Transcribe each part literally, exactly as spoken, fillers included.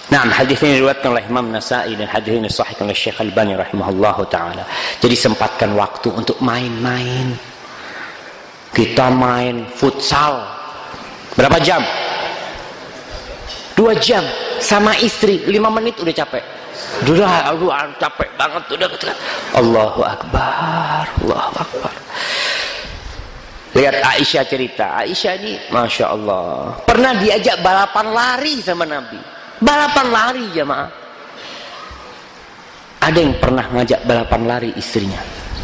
Nah, hadis ini diriwayatkan oleh Imam Nasa'i dan hadis ini sahihkan oleh Syekh Albani rahimahullahu taala. Jadi sempatkan waktu untuk main-main. Kita main futsal. Berapa jam? Dua jam sama istri, lima menit udah capek. Udah, aduh, capek banget udah. Allahu Akbar, Allahu Akbar. Lihat Aisyah cerita. Aisyah ini, masya Allah, pernah diajak balapan lari sama Nabi. Balapan lari jamaah. Ada yang pernah ngajak balapan lari istrinya?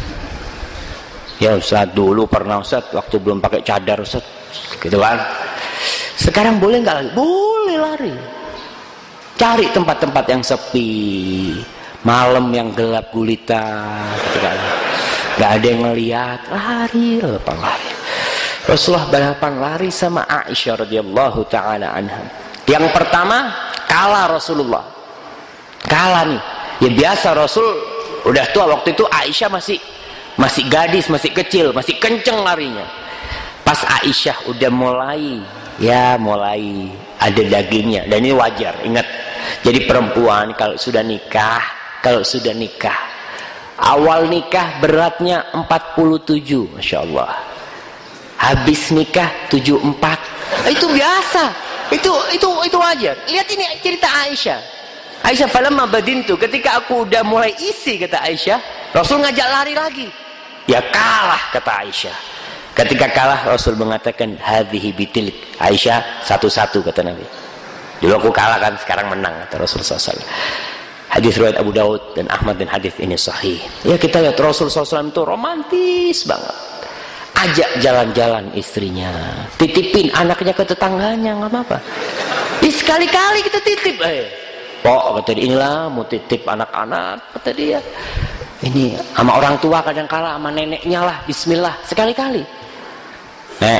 Ya Ustaz, dulu pernah Ustaz, waktu belum pakai cadar Ustaz, gitu kan. Sekarang boleh nggak lagi? Boleh lari. Cari tempat-tempat yang sepi, malam yang gelap gulita, gitu kan. Nggak ada yang ngeliat, lari, balapan lari. Rasulullah balapan lari sama Aisyah radhiyallahu taala anha. Yang pertama, kalah Rasulullah. Kalah nih. Ya biasa, Rasul udah tua waktu itu, Aisyah masih masih gadis, masih kecil, masih kenceng larinya. Pas Aisyah udah mulai, ya mulai ada dagingnya, dan ini wajar. Ingat, jadi perempuan kalau sudah nikah, kalau sudah nikah, awal nikah beratnya empat puluh tujuh, masya Allah. Habis nikah tujuh puluh empat. Itu biasa. Itu itu itu wajar. Lihat ini cerita Aisyah. Aisyah falamma badintu, ketika aku udah mulai isi, kata Aisyah, Rasul ngajak lari lagi. Ya kalah, kata Aisyah. Ketika kalah, Rasul mengatakan hadhihi bitilik. Aisyah, satu-satu, kata Nabi. Dulu aku kalah kan, sekarang menang, kata Rasul sallallahu alaihi wasallam. Hadis riwayat Abu Daud dan Ahmad, dan hadis ini sahih. Ya kita lihat Rasul sallallahu alaihi wasallam itu romantis banget. Ajak jalan-jalan istrinya, titipin anaknya ke tetangganya, nggak apa-apa. Sekali-kali kita titip, eh, pok, kata dia, inilah mau titip anak-anak, kata dia. Ini sama orang tua kadang kala, sama neneknya lah, bismillah, sekali-kali. Nek,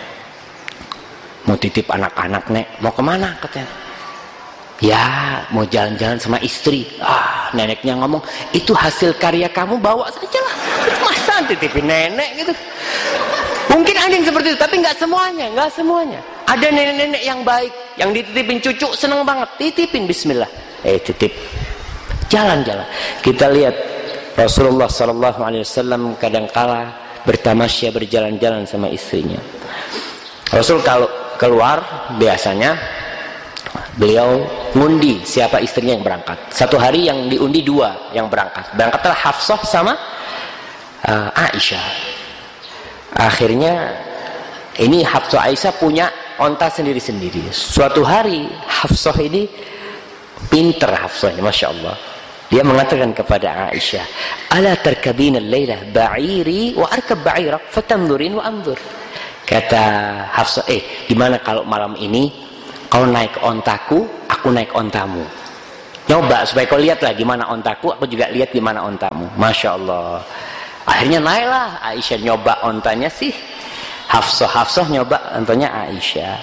mau titip anak-anak, Nek, mau kemana, katanya? Ya, mau jalan-jalan sama istri. Ah, neneknya ngomong, itu hasil karya kamu, bawa saja lah. Masa titipin nenek gitu? Mungkin ada yang seperti itu, tapi nggak semuanya, nggak semuanya. Ada nenek-nenek yang baik, yang dititipin cucu seneng banget, titipin bismillah. Eh, titip. Jalan-jalan. Kita lihat Rasulullah Sallallahu Alaihi Wasallam kadangkala bertamasya berjalan-jalan sama istrinya. Rasul kalau keluar biasanya beliau ngundi siapa istrinya yang berangkat. Satu hari yang diundi dua yang berangkat. Berangkatlah Hafsah sama uh, Aisyah. Akhirnya ini Hafsah Aisyah punya onta sendiri-sendiri. Suatu hari Hafsah ini pinter, Hafsah ini, masya Allah. Dia mengatakan kepada Aisyah, ala tarkabina al-lailah ba'iri wa arkab ba'ira fatanzurin wa anzur. Kata Hafsah, eh gimana kalau malam ini kau naik ontaku, aku naik ontamu. Nyoba supaya kau lihatlah gimana ontaku, aku juga lihat gimana ontamu. Masya Allah. Akhirnya naiklah Aisyah, nyoba ontanya sih Hafsah, Hafsah nyoba ontanya Aisyah.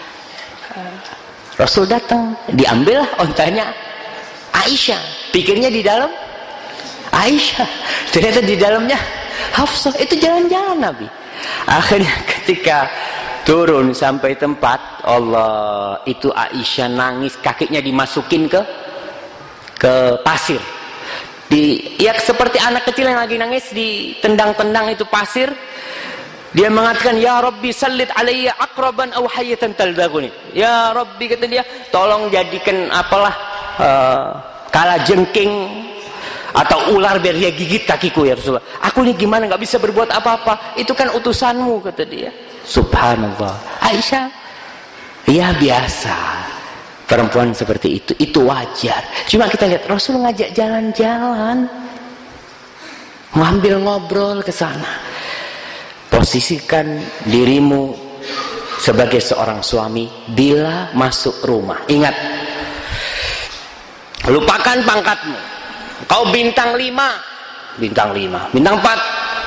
Rasul datang, diambillah ontanya Aisyah. Pikirnya di dalam Aisyah, ternyata di dalamnya Hafsah. Itu jalan-jalan Nabi. Akhirnya ketika turun sampai tempat, Allah, itu Aisyah nangis, kakinya dimasukin ke ke pasir. Di, ya seperti anak kecil yang lagi nangis, ditendang-tendang itu pasir. Dia mengatakan, ya Rabbi sallit alayya aqraban aw hayatan taldaguni. Ya Rabbi, kata dia, tolong jadikan apalah uh, kala jengking atau ular biar dia gigit kakiku ya Rasulullah. Aku ini gimana, nggak bisa berbuat apa-apa. Itu kan utusanmu, kata dia. Subhanallah. Aisyah, ya biasa. Perempuan seperti itu, itu wajar. Cuma kita lihat Rasul ngajak jalan-jalan, ngambil ngobrol ke sana. Posisikan dirimu sebagai seorang suami bila masuk rumah. Ingat, lupakan pangkatmu. Kau bintang lima, bintang lima, bintang empat,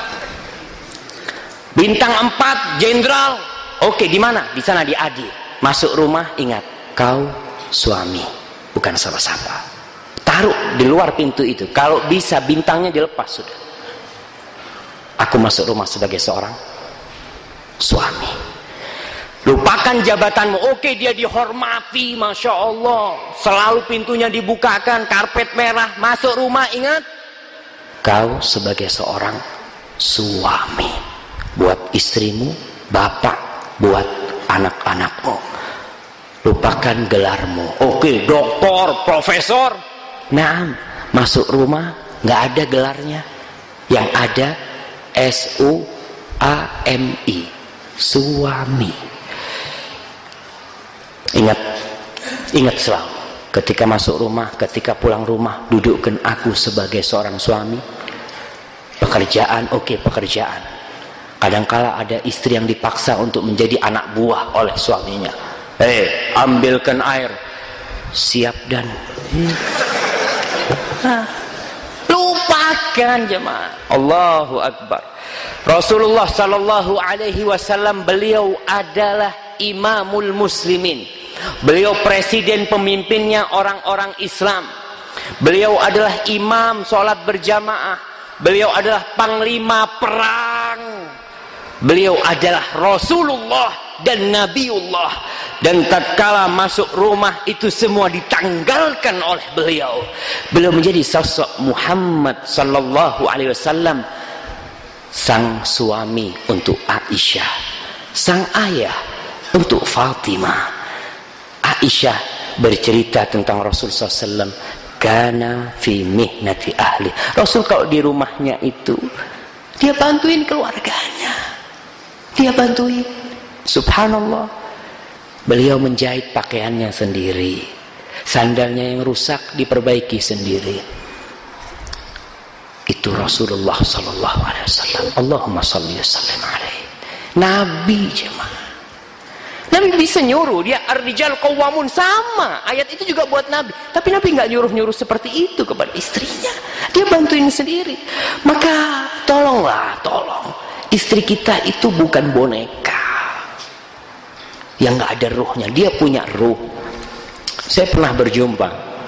bintang empat, jenderal. Oke, di mana? Di sana, di Adi. Masuk rumah, ingat, kau suami, bukan siapa-siapa. Taruh di luar pintu itu. Kalau bisa bintangnya dilepas sudah. Aku masuk rumah sebagai seorang suami. Lupakan jabatanmu. Oke, dia dihormati, Masya Allah, selalu pintunya dibukakan, karpet merah, masuk rumah. Ingat, kau sebagai seorang suami buat istrimu, bapak buat anak-anakmu. Lupakan gelarmu. Oke, doktor, profesor, nah, masuk rumah nggak ada gelarnya, yang ada S U A M I, suami. Ingat, ingat selalu, ketika masuk rumah, ketika pulang rumah, dudukkan aku sebagai seorang suami. Pekerjaan, oke, okay, pekerjaan. Kadangkala ada istri yang dipaksa untuk menjadi anak buah oleh suaminya. Hei, ambilkan air. Siap dan hmm. Nah, lupakan jemaah. Allahu Akbar. Rasulullah Sallallahu Alaihi Wasallam, beliau adalah imamul muslimin. Beliau presiden pemimpinnya orang-orang Islam. Beliau adalah imam sholat berjamaah. Beliau adalah panglima perang. Beliau adalah Rasulullah dan Nabiullah. Dan tatkala masuk rumah itu semua ditanggalkan oleh beliau. Beliau menjadi sosok Muhammad Sallallahu Alaihi Wasallam, sang suami untuk Aisyah, sang ayah untuk Fatimah. Aisyah bercerita tentang Rasul sallallahu alaihi wasallam, kana fi mihnati ahli. Rasul kalau di rumahnya itu dia bantuin keluarganya, dia bantuin. Subhanallah, beliau menjahit pakaiannya sendiri, sandalnya yang rusak diperbaiki sendiri. Itu Rasulullah sallallahu alaihi wasallam. Allahumma shalli wa sallim alaihi. Nabi jemaah. Nabi bisa nyuruh, dia ar-rijal qawwamun, sama. Ayat itu juga buat Nabi. Tapi Nabi nggak nyuruh-nyuruh seperti itu kepada istrinya. Dia bantuin sendiri. Maka tolonglah, tolong. Istri kita itu bukan boneka yang nggak ada ruhnya. Dia punya ruh. Saya pernah berjumpa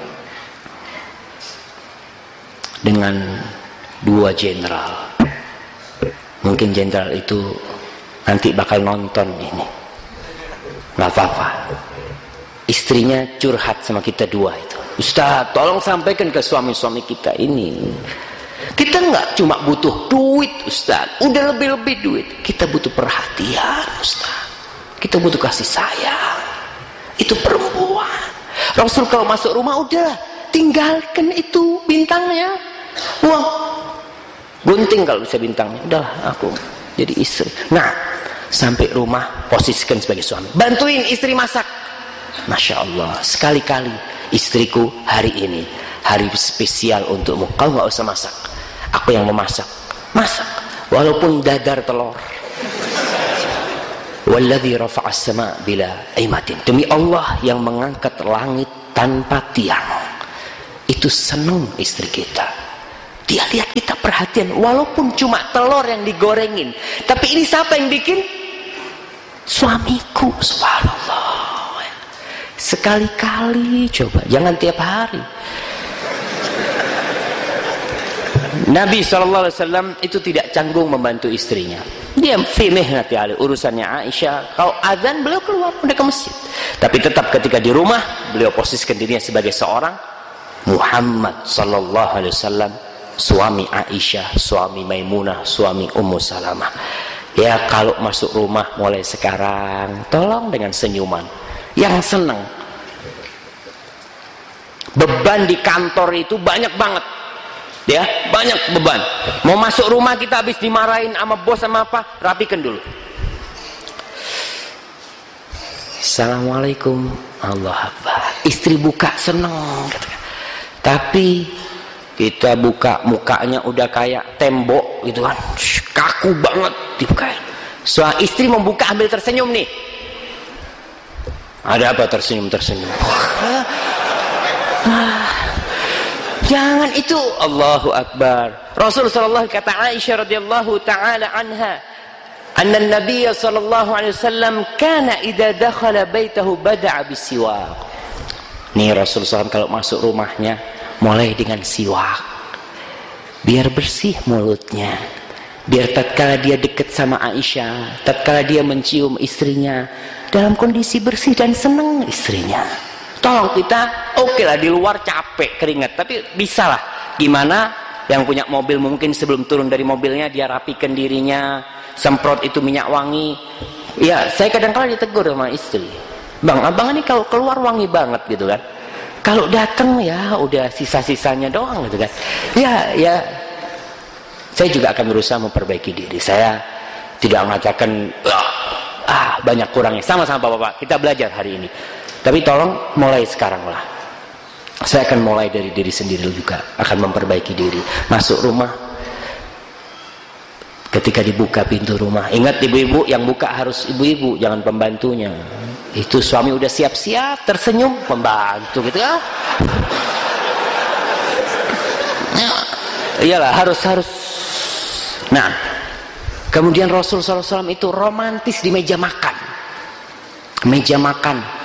dengan dua jenderal. Mungkin jenderal itu nanti bakal nonton ini. Nggak apa-apa. Istrinya curhat sama kita dua itu. Ustaz, tolong sampaikan ke suami-suami kita ini. Kita nggak cuma butuh duit, Ustaz. Udah lebih-lebih duit. Kita butuh perhatian, Ustaz. Kita butuh kasih sayang. Itu perempuan. Rasul kalau masuk rumah, udah tinggalkan itu bintangnya. Wah, gunting kalau bisa bintangnya. Udahlah, aku jadi istri. Nah, sampai rumah posisikan sebagai suami, bantuin istri masak. Masya Allah, sekali-kali istriku, hari ini hari spesial untukmu, kau nggak usah masak, aku yang memasak. Masak walaupun dadar telur. Walladzi rafa'as sama' bila imatin, demi Allah yang mengangkat langit tanpa tiang. Itu senang istri kita. Dia lihat kita perhatian, walaupun cuma telur yang digorengin, tapi ini siapa yang bikin? Suamiku. Subhanallah. Sekali-kali coba, jangan tiap hari. Nabi shallallahu alaihi wasallam itu tidak canggung membantu istrinya. Dia fi mihnati ahli, urusannya Aisyah. Kalau azan beliau keluar udah ke masjid. Tapi tetap ketika di rumah beliau posisikan dirinya sebagai seorang Muhammad shallallahu alaihi wasallam, suami Aisyah, suami Maimunah, suami Ummu Salamah. Ya, kalau masuk rumah mulai sekarang, tolong dengan senyuman yang senang. Beban di kantor itu banyak banget, ya, banyak beban. Mau masuk rumah kita habis dimarahin sama bos sama apa, rapikan dulu. Assalamualaikum, Allah Akbar. Istri buka seneng, tapi kita buka mukanya udah kayak tembok gitu kan, kaku banget dibukain. Soal istri membuka ambil tersenyum nih. Ada apa tersenyum-tersenyum? Jangan itu. Allahu Akbar. Rasul sallallahu kata Aisyah radhiyallahu taala anha, anna an-nabiy sallallahu alaihi wasallam kana idza dakhala baitahu bada'a bisiwak. Nih Rasul sallallahu alaihi wasallam kalau masuk rumahnya mulai dengan siwak, biar bersih mulutnya, biar tatkala dia dekat sama Aisyah, tatkala dia mencium istrinya, dalam kondisi bersih dan senang istrinya. Tolong kita, oke okay lah di luar capek keringat, tapi bisa lah. Gimana yang punya mobil mungkin sebelum turun dari mobilnya dia rapikan dirinya, semprot itu minyak wangi. Ya saya kadang-kadang ditegur sama istri, bang abang ini kalau keluar wangi banget gitu kan, kalau datang ya udah sisa-sisanya doang gitu kan. Ya ya saya juga akan berusaha memperbaiki diri. Saya tidak mengatakan ah banyak kurangnya, sama-sama bapak-bapak kita belajar hari ini, tapi tolong mulai sekarang lah. Saya akan mulai dari diri sendiri juga, akan memperbaiki diri. Masuk rumah, ketika dibuka pintu rumah, ingat ibu-ibu yang buka harus ibu-ibu, jangan pembantunya. Itu suami udah siap-siap tersenyum, pembantu gitu ah. Iyalah harus harus. Nah, kemudian Rasul sallallahu alaihi wasallam itu romantis di meja makan. Meja makan.